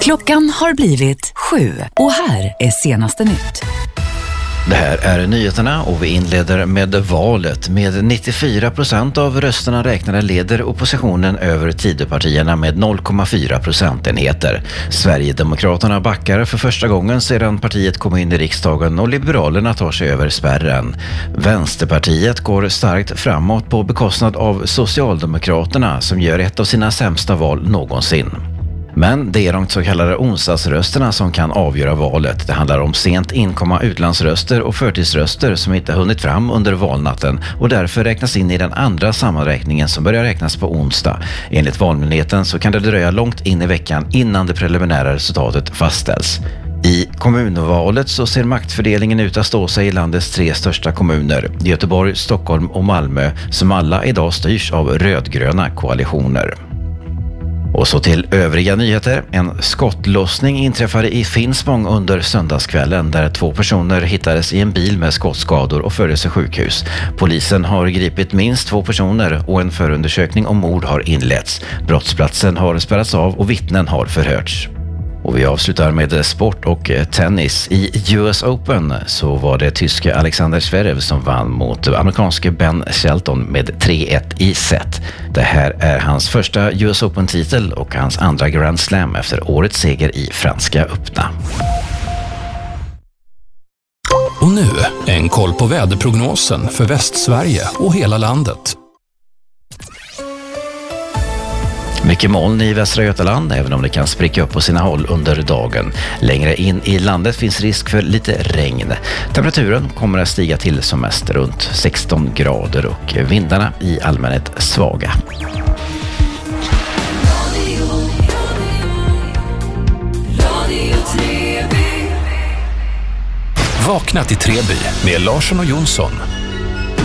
Klockan har blivit 7 och här är senaste nytt. Det här är nyheterna och vi inleder med valet. Med 94% av rösterna räknade leder oppositionen över Tidöpartierna med 0,4 procentenheter. Sverigedemokraterna backar för första gången sedan partiet kom in i riksdagen och Liberalerna tar sig över spärren. Vänsterpartiet går starkt framåt på bekostnad av Socialdemokraterna som gör ett av sina sämsta val någonsin. Men det är de så kallade onsdagsrösterna som kan avgöra valet. Det handlar om sent inkomma utlandsröster och förtidsröster som inte hunnit fram under valnatten och därför räknas in i den andra sammanräkningen som börjar räknas på onsdag. Enligt Valmyndigheten så kan det dröja långt in i veckan innan det preliminära resultatet fastställs. I kommunvalet så ser maktfördelningen ut att stå sig i landets 3 största kommuner, Göteborg, Stockholm och Malmö, som alla idag styrs av rödgröna koalitioner. Och så till övriga nyheter. En skottlossning inträffade i Finspång under söndagskvällen där 2 personer hittades i en bil med skottskador och fördes till sjukhus. Polisen har gripit minst 2 personer och en förundersökning om mord har inletts. Brottsplatsen har spärrats av och vittnen har förhörts. Och vi avslutar med sport och tennis. I US Open så var det tyske Alexander Zverev som vann mot amerikanske Ben Shelton med 3-1 i set. Det här är hans första US Open-titel och hans andra Grand Slam efter årets seger i Franska öppna. Och nu en koll på väderprognosen för Västsverige och hela landet. Mycket moln i Västra Götaland, även om det kan spricka upp på sina håll under dagen. Längre in i landet finns risk för lite regn. Temperaturen kommer att stiga till som mest runt 16 grader och vindarna i allmänhet svaga. Vakna till Treby med Larsson och Jonsson.